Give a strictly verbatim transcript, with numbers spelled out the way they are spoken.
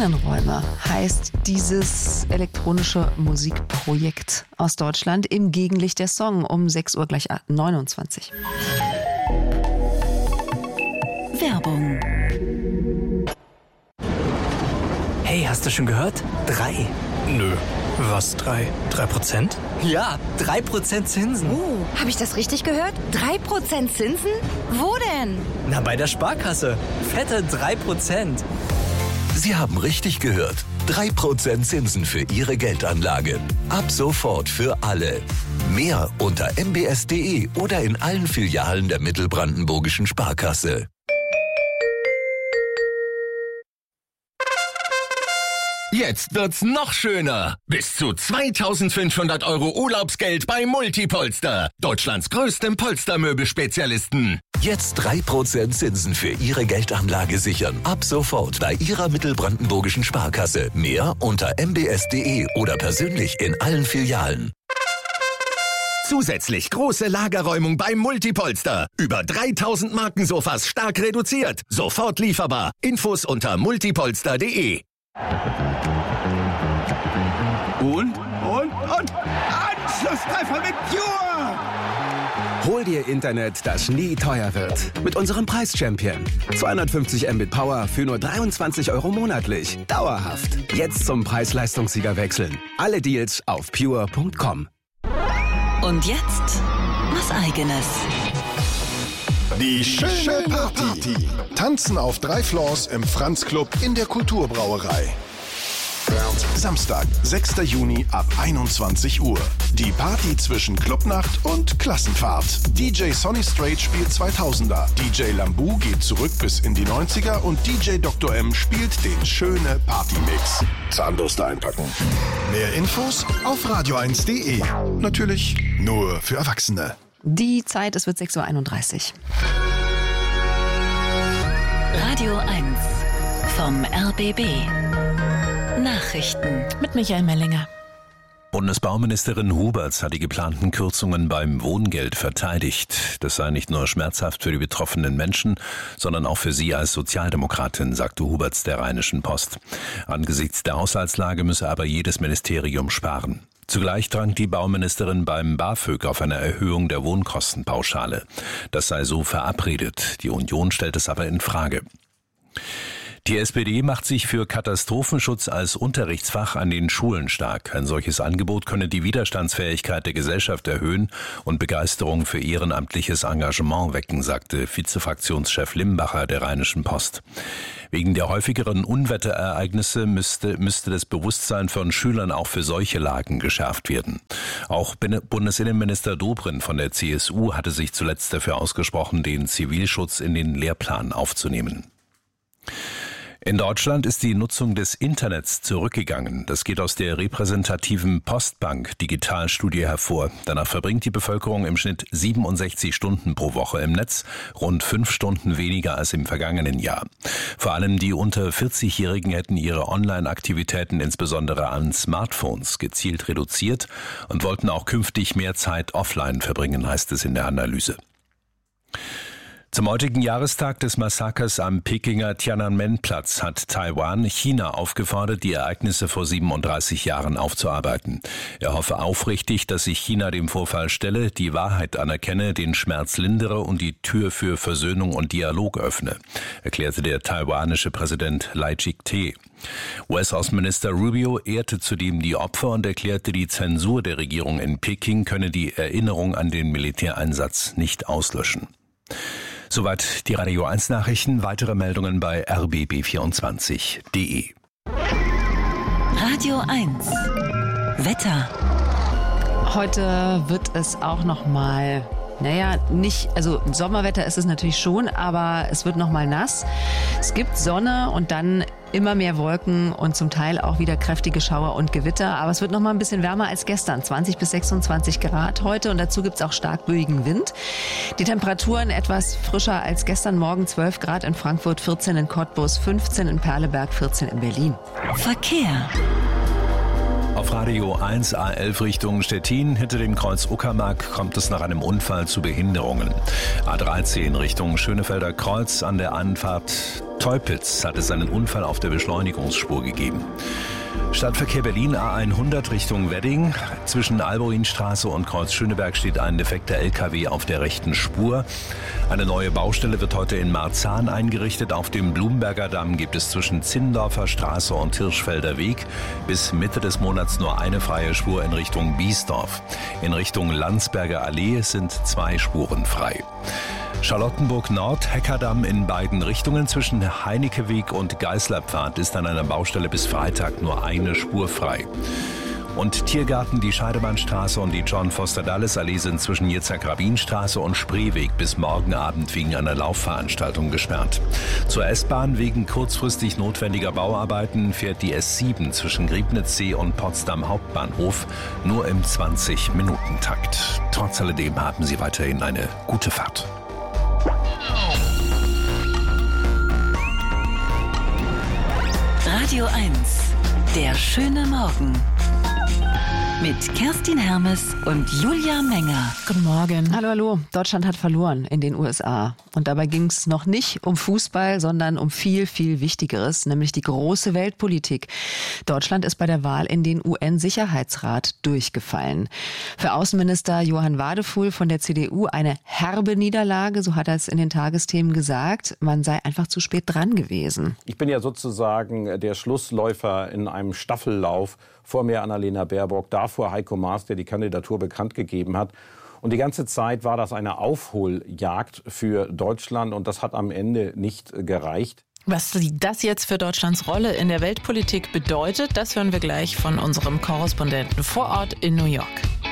Innenräume heißt dieses elektronische Musikprojekt aus Deutschland. Im Gegenlicht der Song um sechs Uhr gleich neunundzwanzig. Werbung. Hey, hast du schon gehört? Drei. Nö. Was, drei? Drei Prozent? Ja, drei Prozent Zinsen. Oh, habe ich das richtig gehört? Drei Prozent Zinsen? Wo denn? Na, bei der Sparkasse. Fette drei Prozent. Sie haben richtig gehört. drei Prozent Zinsen für Ihre Geldanlage. Ab sofort für alle. Mehr unter m b s punkt d e oder in allen Filialen der Mittelbrandenburgischen Sparkasse. Jetzt wird's noch schöner. Bis zu zweitausendfünfhundert Euro Urlaubsgeld bei Multipolster. Deutschlands größtem Polstermöbelspezialisten. Jetzt drei Prozent Zinsen für Ihre Geldanlage sichern. Ab sofort bei Ihrer Mittelbrandenburgischen Sparkasse. Mehr unter m b s punkt d e oder persönlich in allen Filialen. Zusätzlich große Lagerräumung beim Multipolster. Über dreitausend Markensofas stark reduziert. Sofort lieferbar. Infos unter multipolster punkt d e. Und, und, und, Anschlusstreffer mit Pure! Hol dir Internet, das nie teuer wird. Mit unserem Preis-Champion. zweihundertfünfzig Megabit Power für nur dreiundzwanzig Euro monatlich. Dauerhaft. Jetzt zum Preis-Leistungssieger wechseln. Alle Deals auf pure punkt com. Und jetzt was Eigenes. Die schöne Party. Tanzen auf drei Floors im Franz Club in der Kulturbrauerei. Samstag, sechster Juni ab einundzwanzig Uhr. Die Party zwischen Clubnacht und Klassenfahrt. D J Sonny Straight spielt zweitausender. D J Lambu geht zurück bis in die neunziger und D J Doktor M spielt den schöne Partymix. Zahnbürste einpacken. Mehr Infos auf radio eins punkt d e. Natürlich nur für Erwachsene. Die Zeit, es wird sechs Uhr einunddreißig. Radio eins vom R B B. Nachrichten mit Michael Mellinger. Bundesbauministerin Huberts hat die geplanten Kürzungen beim Wohngeld verteidigt. Das sei nicht nur schmerzhaft für die betroffenen Menschen, sondern auch für sie als Sozialdemokratin, sagte Huberts der Rheinischen Post. Angesichts der Haushaltslage müsse aber jedes Ministerium sparen. Zugleich drang die Bauministerin beim BAföG auf eine Erhöhung der Wohnkostenpauschale. Das sei so verabredet. Die Union stellt es aber in Frage. Die S P D macht sich für Katastrophenschutz als Unterrichtsfach an den Schulen stark. Ein solches Angebot könne die Widerstandsfähigkeit der Gesellschaft erhöhen und Begeisterung für ehrenamtliches Engagement wecken, sagte Vizefraktionschef Limbacher der Rheinischen Post. Wegen der häufigeren Unwetterereignisse müsste, müsste das Bewusstsein von Schülern auch für solche Lagen geschärft werden. Auch Bundesinnenminister Dobrindt von der C S U hatte sich zuletzt dafür ausgesprochen, den Zivilschutz in den Lehrplan aufzunehmen. In Deutschland ist die Nutzung des Internets zurückgegangen. Das geht aus der repräsentativen Postbank-Digitalstudie hervor. Danach verbringt die Bevölkerung im Schnitt siebenundsechzig Stunden pro Woche im Netz, rund fünf Stunden weniger als im vergangenen Jahr. Vor allem die unter vierzigjährigen hätten ihre Online-Aktivitäten insbesondere an Smartphones gezielt reduziert und wollten auch künftig mehr Zeit offline verbringen, heißt es in der Analyse. Zum heutigen Jahrestag des Massakers am Pekinger Tiananmen-Platz hat Taiwan China aufgefordert, die Ereignisse vor siebenunddreißig Jahren aufzuarbeiten. Er hoffe aufrichtig, dass sich China dem Vorfall stelle, die Wahrheit anerkenne, den Schmerz lindere und die Tür für Versöhnung und Dialog öffne, erklärte der taiwanische Präsident Lai Ching-te. U S-Außenminister Rubio ehrte zudem die Opfer und erklärte, die Zensur der Regierung in Peking könne die Erinnerung an den Militäreinsatz nicht auslöschen. Soweit die Radio eins Nachrichten. Weitere Meldungen bei r b b vierundzwanzig punkt d e. Radio eins Wetter. Heute wird es auch noch mal, naja, nicht, also Sommerwetter ist es natürlich schon, aber es wird noch mal nass. Es gibt Sonne und dann immer mehr Wolken und zum Teil auch wieder kräftige Schauer und Gewitter. Aber es wird noch mal ein bisschen wärmer als gestern. zwanzig bis sechsundzwanzig Grad heute und dazu gibt es auch stark böigen Wind. Die Temperaturen etwas frischer als gestern Morgen. zwölf Grad in Frankfurt, vierzehn in Cottbus, fünfzehn in Perleberg, vierzehn in Berlin. Verkehr. Auf Radio eins A elf Richtung Stettin, hinter dem Kreuz Uckermark, kommt es nach einem Unfall zu Behinderungen. A dreizehn Richtung Schönefelder Kreuz an der Anfahrt Teupitz hat es einen Unfall auf der Beschleunigungsspur gegeben. Stadtverkehr Berlin A hundert Richtung Wedding. Zwischen Alboinstraße und Kreuz Schöneberg steht ein defekter L K W auf der rechten Spur. Eine neue Baustelle wird heute in Marzahn eingerichtet. Auf dem Blumberger Damm gibt es zwischen Zinnendorfer Straße und Hirschfelder Weg bis Mitte des Monats nur eine freie Spur in Richtung Biesdorf. In Richtung Landsberger Allee sind zwei Spuren frei. Charlottenburg Nord, Heckerdamm in beiden Richtungen zwischen Heinikeweg und Geißlerpfad ist an einer Baustelle bis Freitag nur eine Spur frei. Und Tiergarten, die Scheidebahnstraße und die John-Foster-Dulles-Allee sind zwischen Yitzhak-Rabin-Straße und Spreeweg bis morgen Abend wegen einer Laufveranstaltung gesperrt. Zur S-Bahn wegen kurzfristig notwendiger Bauarbeiten fährt die S sieben zwischen Griebnitzsee und Potsdam Hauptbahnhof nur im zwanzig-Minuten-Takt. Trotz alledem haben Sie weiterhin eine gute Fahrt. Radio eins, der schöne Morgen. Mit Kerstin Hermes und Julia Menger. Guten Morgen. Hallo, hallo. Deutschland hat verloren in den U S A. Und dabei ging es noch nicht um Fußball, sondern um viel, viel Wichtigeres, nämlich die große Weltpolitik. Deutschland ist bei der Wahl in den U N-Sicherheitsrat durchgefallen. Für Außenminister Johann Wadefuhl von der C D U eine herbe Niederlage, so hat er es in den Tagesthemen gesagt. Man sei einfach zu spät dran gewesen. Ich bin ja sozusagen der Schlussläufer in einem Staffellauf. Vor mir Annalena Baerbock, davor Heiko Maas, der die Kandidatur bekannt gegeben hat. Und die ganze Zeit war das eine Aufholjagd für Deutschland und das hat am Ende nicht gereicht. Was das jetzt für Deutschlands Rolle in der Weltpolitik bedeutet, das hören wir gleich von unserem Korrespondenten vor Ort in New York.